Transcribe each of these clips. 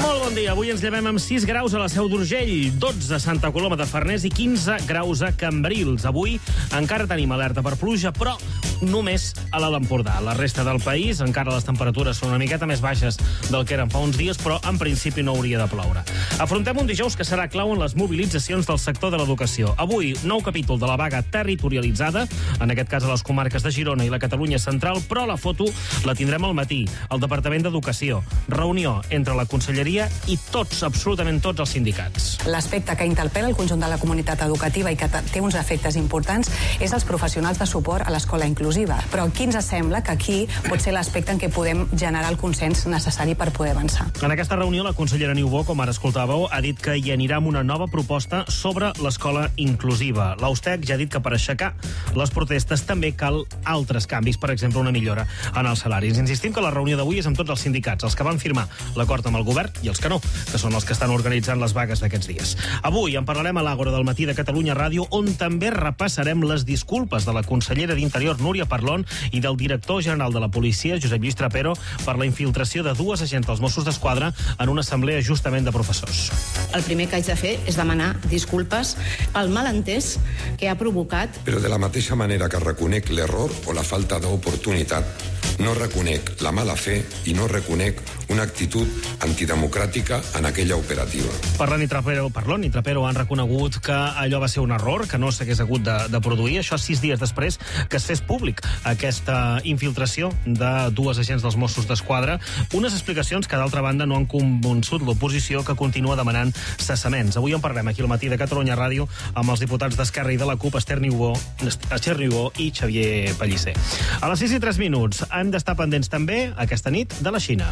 Molt bon dia. Avui ens llevem amb 6 graus a la Seu d'Urgell, 12 a Santa Coloma de Farners i 15 graus a Cambrils. Avui encara tenim alerta per pluja, però només a l'Alt Empordà. La resta del país encara les temperatures són una miqueta més baixes del que eren fa uns dies, però en principi no hauria de ploure. Afrontem un dijous que serà clau en les mobilitzacions del sector de l'educació. Avui, nou capítol de la vaga territorialitzada, en aquest cas a les comarques de Girona i la Catalunya central, però la foto la tindrem al matí, al Departament d'Educació. Reunió entre la Conselleria i tots, absolutament tots els sindicats. L'aspecte que interpel·la el conjunt de la comunitat educativa i que té uns efectes importants és els professionals de suport a l'escola inclusiva. Però aquí ens sembla que aquí pot ser l'aspecte en què podem generar el consens necessari per poder avançar. En aquesta reunió, la consellera Niubó, com ara escoltàveu, ha dit que hi anirà amb una nova proposta sobre l'escola inclusiva. L'Austec ja ha dit que per aixecar les protestes també cal altres canvis, per exemple, una millora en els salaris. Insistim que la reunió d'avui és amb tots els sindicats, els que van firmar l'acord amb el govern i els que no, que són els que estan organitzant les vagues d'aquests dies. Avui en parlarem a l'Àgora del matí de Catalunya Ràdio, on també repassarem les disculpes de la consellera d'Interior, Núria Parlon, i del director general de la policia, Josep Lluís Trapero, per la infiltració de 2 agents dels Mossos d'Esquadra en una assemblea justament de professors. El primer que haig de fer és demanar disculpes pel malentès que ha provocat. Però de la mateixa manera que reconec l'error o la falta d'oportunitat, no reconec la mala fe i no reconec una actitud antidemocràtica en aquella operativa. Parlon i Trapero han reconegut que allò va ser un error, que no s'hagués hagut de produir. Això 6 dies després que es fes públic aquesta infiltració de 2 agents dels Mossos d'Esquadra. Unes explicacions que, d'altra banda, no han convençut l'oposició, que continua demanant cessaments. Avui en parlem aquí al matí de Catalunya Ràdio amb els diputats d'Esquerra i de la CUP, Esther Niubó i Xavier Pellicer. A les 6:03 hem d'estar pendents també aquesta nit de la Xina.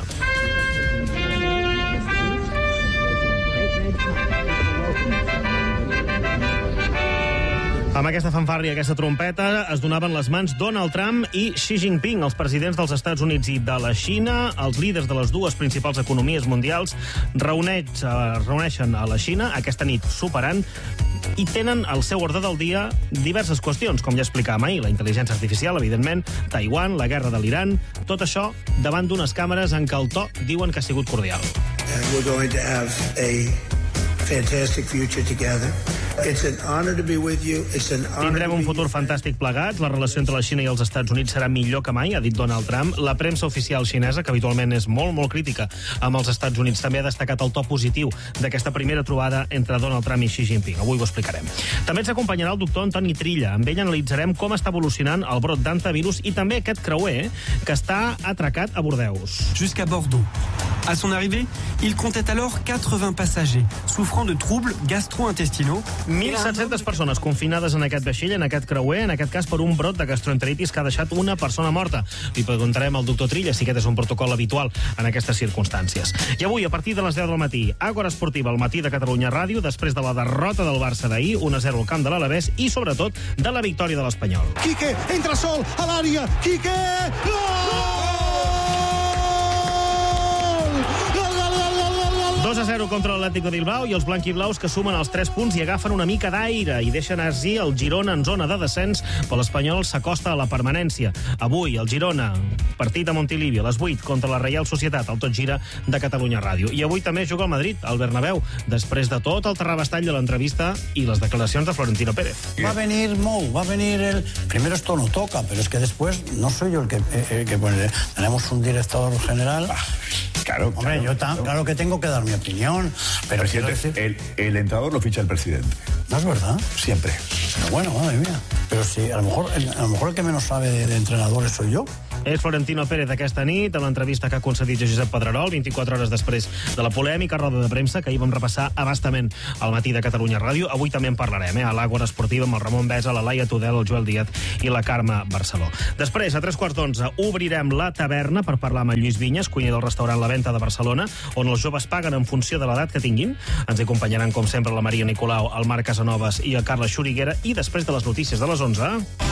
Amb aquesta fanfàrria, aquesta trompeta, es donaven les mans Donald Trump i Xi Jinping, els presidents dels Estats Units i de la Xina. Els líders de les dues principals economies mundials reuneixen a la Xina aquesta nit superant i tenen al seu ordre del dia diverses qüestions, com ja explicàvem ahir, la intel·ligència artificial, evidentment, Taiwan, la guerra de l'Iran, tot això davant d'unes càmeres en què el to diuen que ha sigut cordial. We're going to have a fantastic future together. It's an honor to be with you. It's an honor. Tindrem un futur fantàstic plegats. La relació entre la Xina i els Estats Units serà millor que mai, ha dit Donald Trump. La premsa oficial xinesa, que habitualment és molt, molt crítica amb els Estats Units, també ha destacat el to positiu d'aquesta primera trobada entre Donald Trump i Xi Jinping. Avui ho explicarem. També ens acompanyarà el doctor Antoni Trilla. Amb ell analitzarem com està evolucionant el brot d'antivirus i també aquest creuer que està atracat a Bordeus. Jusqu'à Bordeaux. À son arrivée, il comptait alors 80 passagers souffrant de troubles gastro-intestinaux. 1.700 persones confinades en aquest vaixell, en aquest creuer, en aquest cas per un brot de gastroenteritis que ha deixat una persona morta. Li preguntarem al doctor Trilla si aquest és un protocol habitual en aquestes circumstàncies. I avui, a partir de les 10 del matí, Àgora Esportiva al matí de Catalunya Ràdio, després de la derrota del Barça d'ahir, 1-0 al camp de l'Alavés i, sobretot, de la victòria de l'Espanyol. Quique, entra sol a l'àrea, Quique! Gol! 2-0 contra l'Atlético de Bilbao i els blanquiblaus que sumen els 3 punts i agafen una mica d'aire i deixen així el Girona en zona de descens, però l'Espanyol s'acosta a la permanència. Avui, el Girona, partit a Montilivi, a les 8 contra la Reial Societat, al Tot Gira de Catalunya Ràdio. I avui també juga al Madrid, al Bernabéu, després de tot el terrabastall de l'entrevista i les declaracions de Florentino Pérez. Va a venir Mou, va a venir el... Primero esto no toca, pero es que después no soy yo el que pone... Tenemos un director general... Claro, hombre, claro, claro que tengo que dar mi opinión, pero quiero decir... el entrenador lo ficha el presidente. ¿No es verdad? Siempre. Pero bueno, madre mía. Pero sí, a lo mejor el que menos sabe de entrenadores soy yo. És Florentino Pérez aquesta nit, a l'entrevista que ha concedit Josep Pedrerol, 24 hores després de la polèmica roda de premsa que ahir vam repassar abastament al matí de Catalunya Ràdio. Avui també en parlarem, a l'Àgora Esportiva, amb el Ramon Besa, la Laia Tudel, el Joel Díaz i la Carme Barceló. Després, a 3:15, obrirem la taverna per parlar amb el Lluís Vinyes, cuiner del restaurant La Venta de Barcelona, on els joves paguen en funció de l'edat que tinguin. Ens hi acompanyaran, com sempre, la Maria Nicolau, el Marc Casanovas i el Carles Xuriguera. I després de les notícies de les 11...